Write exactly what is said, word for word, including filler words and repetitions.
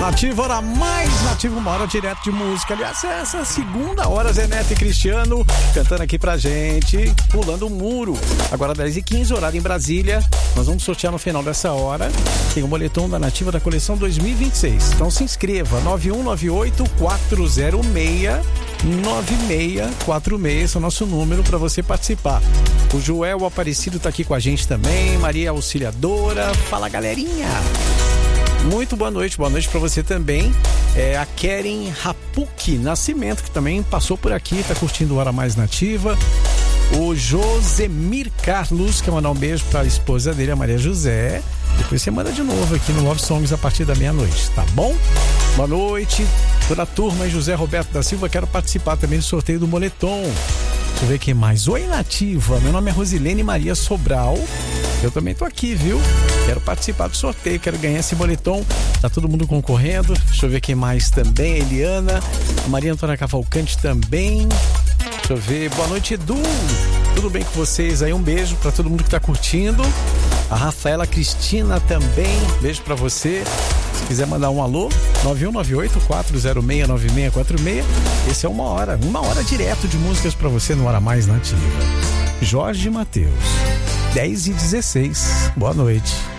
Nativa, hora mais nativa, uma hora direto de música. Aliás, essa segunda hora, Zé Neto e Cristiano cantando aqui pra gente, pulando o muro. Agora dez e quinze, horário em Brasília. Nós vamos sortear no final dessa hora. Tem o moletom da Nativa da coleção dois mil e vinte e seis. Então se inscreva, nove um nove oito quatro zero seis nove seis quatro seis, esse é o nosso número para você participar. O Joel Aparecido tá aqui com a gente também, Maria Auxiliadora. Fala, galerinha! Muito boa noite, boa noite para você também. É a Keren Rapuki Nascimento, que também passou por aqui, tá curtindo Hora Mais Nativa. O Josemir Carlos, quer mandar um beijo para a esposa dele, a Maria José. Depois você manda de novo aqui no Love Songs a partir da meia-noite, tá bom? Boa noite, toda a turma. José Roberto da Silva, quero participar também do sorteio do moletom. Deixa eu ver quem mais. Oi, Nativa, meu nome é Rosilene Maria Sobral. Eu também tô aqui, viu? Quero participar do sorteio, quero ganhar esse moletom. Tá todo mundo concorrendo. Deixa eu ver quem mais também. Eliana, a Maria Antônia Cavalcante também. Deixa eu ver. Boa noite, Edu. Tudo bem com vocês aí? Um beijo pra todo mundo que tá curtindo. A Rafaela Cristina também. Beijo pra você. Se quiser mandar um alô, nove um nove oito quatro zero seis nove seis quatro seis. Esse é uma hora, uma hora direto de músicas pra você no Hora Mais Nativa. Jorge Mateus, dez e dezesseis. Boa noite.